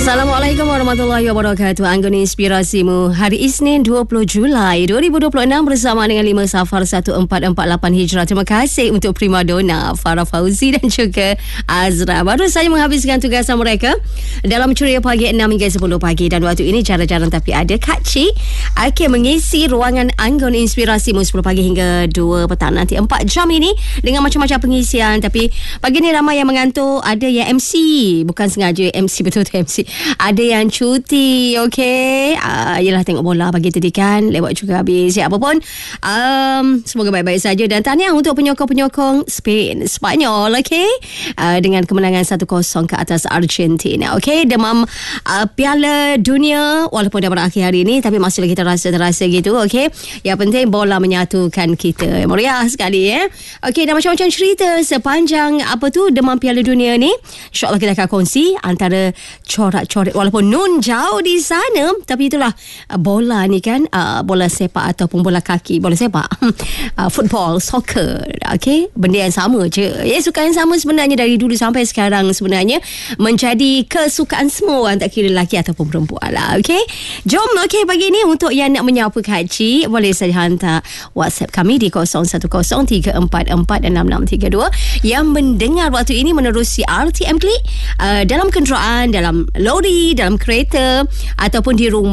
Assalamualaikum warahmatullahi wabarakatuh. Anggun Inspirasimu hari Isnin 20 Julai 2026 bersama dengan 5 Safar 1448 Hijrah. Terima kasih untuk Primadona Farah Fauzi dan juga Azra. Baru saja menghabiskan tugasan mereka dalam ceria pagi 6 hingga 10 pagi. Dan waktu ini jarang-jarang tapi ada Kak Cik akan mengisi ruangan Anggun Inspirasimu 10 pagi hingga 2 petang nanti. 4 jam ini dengan macam-macam pengisian. Tapi pagi ni ramai yang mengantuk. Ada yang MC, bukan sengaja MC, betul-betul MC. Ada yang cuti, okey. Yelah, tengok bola pagi tadi kan, lewat juga habis. Ya, apa pun, semoga baik-baik saja. Dan tahniah untuk penyokong-penyokong Spanyol, okey, dengan kemenangan 1-0 ke atas Argentina. Okey, demam Piala Dunia walaupun dah berakhir hari ini, tapi masih lagi terasa gitu, okey. Yang penting bola menyatukan kita. Meriah sekali, okey. Dan macam-macam cerita sepanjang demam Piala Dunia ni, InsyaAllah kita akan kongsi antara corak-coret, walaupun Nun jauh di sana, tapi itulah bola ni kan, bola sepak ataupun bola kaki, bola sepak, football, soccer, okey, benda yang sama je. Sukan yang sama sebenarnya dari dulu sampai sekarang sebenarnya menjadi kesukaan semua orang, tak kira lelaki ataupun perempuan lah, okey. Jom, okey, pagi ni untuk yang nak menyapa Kak Cik, boleh saja hantar WhatsApp kami di 0103446632 yang mendengar waktu ini menerusi RTM Klik, dalam kenderaan, dalam lori, dalam kereta ataupun di rumah.